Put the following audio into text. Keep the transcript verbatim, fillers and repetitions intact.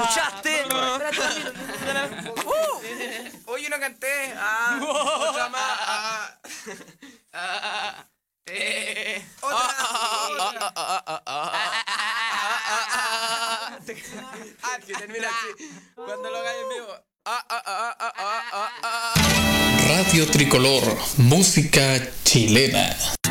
escuchaste? Espérate, Ramiro. Uh, Hoy yo no canté. Ah, otra más. Ah, Ah, eh, otra. ah, ah, ah, ah, Ah, que termina así. Cuando lo hagas en vivo. Ah, ah, ah, ah, ah, ah, ah. Radio Tricolor, música chilena.